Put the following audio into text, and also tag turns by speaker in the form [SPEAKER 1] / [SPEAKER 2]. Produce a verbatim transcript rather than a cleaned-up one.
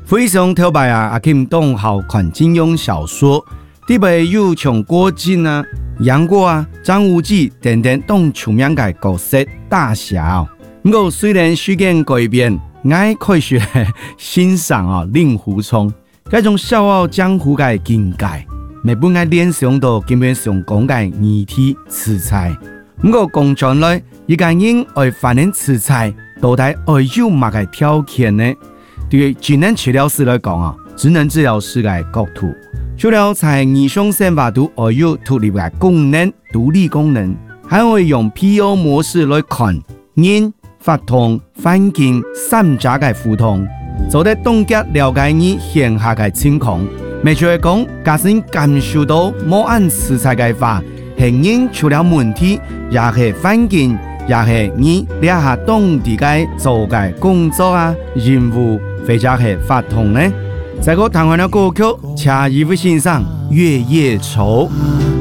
[SPEAKER 1] 非常特别啊！阿 Kim 动好看金庸小说，特别有像郭靖啊、杨过啊、张无忌等等动出名嘅角色大侠。不过虽然事件改变，我可以欣赏啊令狐冲嗰種笑傲江湖嘅境界，未本愛聯想到基本上講嘅義體辭才。不過講將來，一個人愛發展辭才，到底愛有乜嘅條件呢？對職能治療師來講啊，職能治療師嘅角度，除了在兒童生活度愛有獨立嘅功能、獨立功能，還會用 P O 模式來看人、法同、環境三者嘅互動，做得凍結了解你現下嘅情況。未就係講，假使你感受到冇按辭才嘅話，係人出了問題，也係環境，也係你列下當地嘅做嘅工作啊、任務。或者係法同呢？在個台灣嘅歌曲，恰一會欣賞《月夜愁》。